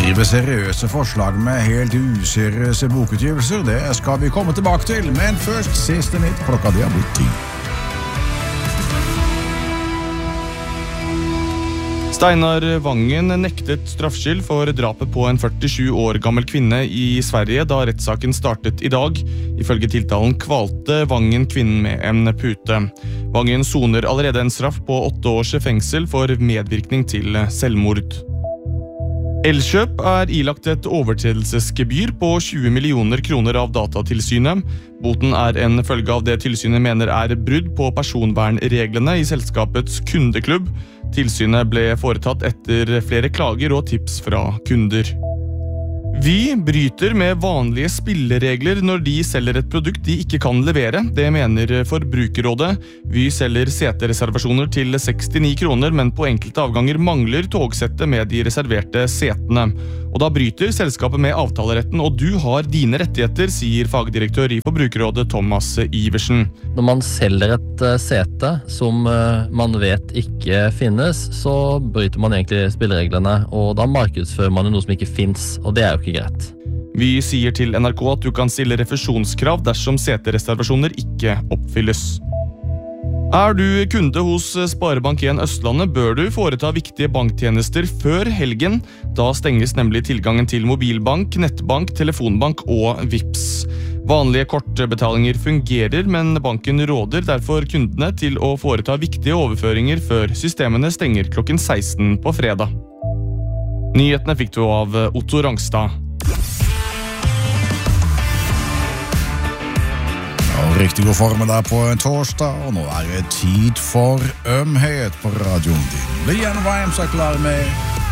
driver seriøse forslag med helt useriøse bokutgivelser, det skal vi komme tilbake til, men først siste nytt, klokka de har blitt 10. Steinar Vangen nektet straffskyld for drapet på en 47 år gammel kvinne i Sverige da rettssaken startet i dag. Ifølge tiltalen kvalte Vangen kvinnen med en pute. Vangen soner allerede en straff på 8 års fengsel for medvirkning til selvmord. Elkjøp ilagt et overtredelsesgebyr på 20 millioner kroner av Datatilsynet. Boten en følge av det tilsynet mener brudd på personvernreglene i selskapets kundeklubb. Tilsynet ble foretatt etter flere klager og tips fra kunder. Vi bryter med vanlige spilleregler når de selger et produkt de ikke kan levere. Det mener Forbrukerrådet. Vy selger setereservasjoner til 69 kroner, men på enkelte avganger mangler togsettet med de reserverte setene. Og da bryter selskapet med avtaleretten, og du har dine rettigheter, sier fagdirektør i Forbrukerrådet Thomas Iversen. Når man selger et sete som man vet ikke finnes, så bryter man egentlig spillereglene, og da markedsfører man noe som ikke finnes, og det jo ikke greit. Vi sier til NRK at du kan stille refusjonskrav dersom setereservasjoner ikke oppfylles. Du kunde hos Sparebank1 Østlandet, bør du foreta viktige banktjenester før helgen. Da stenges nemlig tilgangen til mobilbank, nettbank, telefonbank og Vipps. Vanlige kortbetalinger fungerer, men banken råder derfor kundene til å foreta viktige overføringer før systemene stenger klokken 16 på fredag. Nyhetene fikk du av Otto Rangstad. Riktig god formiddag på en torsdag, og nå det tid for ømhet på radioen din. Lian Vimes klar med